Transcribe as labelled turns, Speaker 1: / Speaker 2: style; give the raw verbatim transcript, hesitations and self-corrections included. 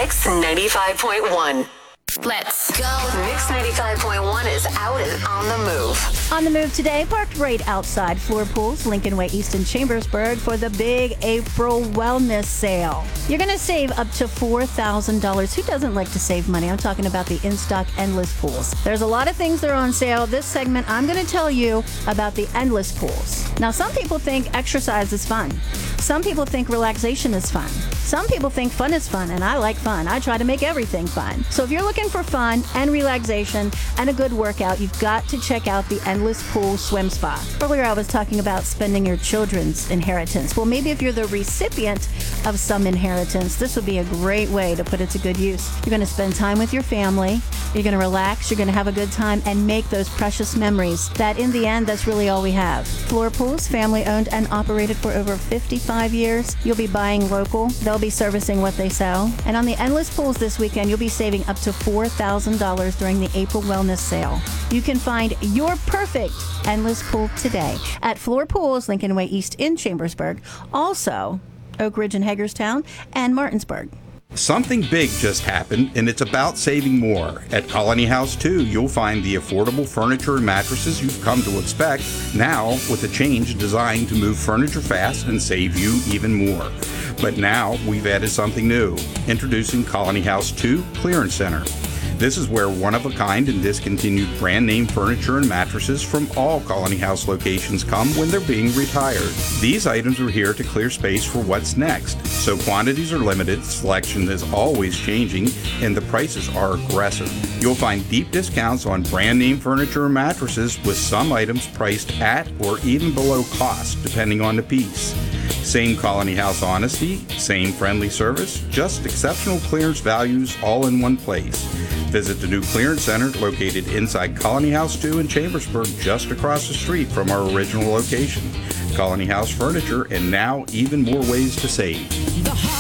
Speaker 1: Mix ninety-five point one. Let's go. Mix ninety-five point one is out and on the move.
Speaker 2: On the move today, parked right outside Floor Pools, Lincoln Way East in Chambersburg for the big April wellness sale. You're going to save up to four thousand dollars. Who doesn't like to save money? I'm talking about the in-stock Endless Pools. There's a lot of things that are on sale. This segment, I'm going to tell you about the Endless Pools. Now, some people think exercise is fun. Some people think relaxation is fun. Some people think fun is fun, and I like fun. I try to make everything fun. So if you're looking for fun and relaxation and a good workout, you've got to check out the Endless Pool Swim Spa. Earlier, I was talking about spending your children's inheritance. Well, maybe if you're the recipient of some inheritance, this would be a great way to put it to good use. You're going to spend time with your family. You're going to relax. You're going to have a good time and make those precious memories that in the end, that's really all we have. Floor Pools, family owned and operated for over fifty-five years. You'll be buying local. They'll be servicing what they sell. And on the Endless Pools this weekend, you'll be saving up to four thousand dollars during the April Wellness Sale. You can find your perfect Endless Pool today at Floor Pools, Lincoln Way East in Chambersburg. Also, Oak Ridge in Hagerstown and Martinsburg.
Speaker 3: Something big just happened, and it's about saving more. At Colony House two, you'll find the affordable furniture and mattresses you've come to expect, now with a change designed to move furniture fast and save you even more. But now we've added something new. Introducing Colony House two Clearance Center. This is where one-of-a-kind and discontinued brand-name furniture and mattresses from all Colony House locations come when they're being retired. These items are here to clear space for what's next, so quantities are limited, selection is always changing, and the prices are aggressive. You'll find deep discounts on brand-name furniture and mattresses, with some items priced at or even below cost, depending on the piece. Same Colony House honesty, same friendly service, just exceptional clearance values all in one place. Visit the new clearance center located inside Colony House two in Chambersburg, just across the street from our original location. Colony House Furniture, and now even more ways to save.